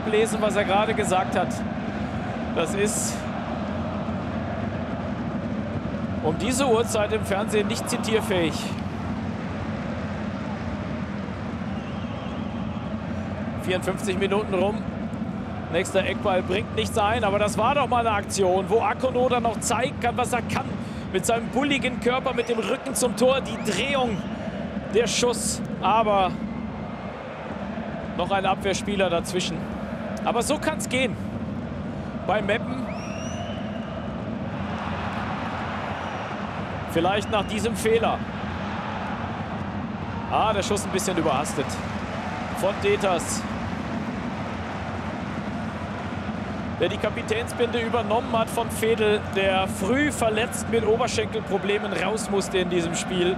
ablesen, was er gerade gesagt hat. Das ist um diese Uhrzeit im Fernsehen nicht zitierfähig. ...54 Minuten rum. Nächster Eckball bringt nichts ein, aber das war doch mal eine Aktion, wo Akono dann noch zeigen kann, was er kann. Mit seinem bulligen Körper, mit dem Rücken zum Tor, die Drehung, der Schuss. Aber noch ein Abwehrspieler dazwischen. Aber so kann es gehen. Bei Meppen. Vielleicht nach diesem Fehler. Der Schuss ein bisschen überhastet. Von Deters. Der die Kapitänsbinde übernommen hat von Vedel, der früh verletzt mit Oberschenkelproblemen raus musste in diesem Spiel.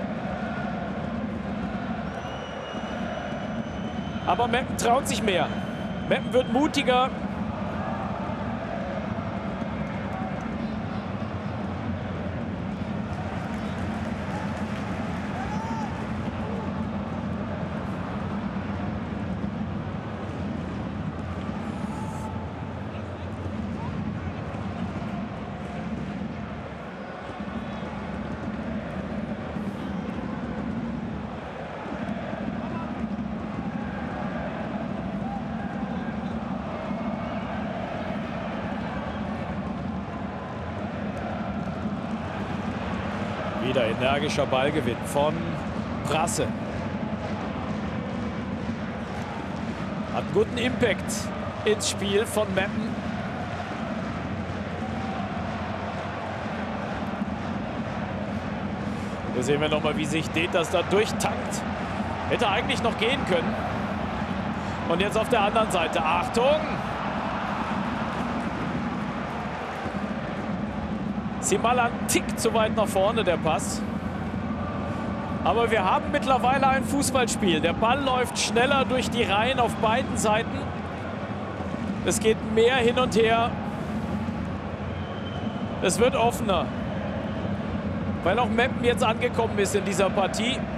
Aber Meppen traut sich mehr. Meppen wird mutiger. Wieder energischer Ballgewinn von Brasse. Hat einen guten Impact ins Spiel von Meppen. Hier sehen wir nochmal, wie sich Deters da durchtankt. Hätte eigentlich noch gehen können. Und jetzt auf der anderen Seite. Achtung! Sie mal einen Tick zu weit nach vorne, der Pass. Aber wir haben mittlerweile ein Fußballspiel. Der Ball läuft schneller durch die Reihen auf beiden Seiten. Es geht mehr hin und her. Es wird offener. Weil auch Meppen jetzt angekommen ist in dieser Partie.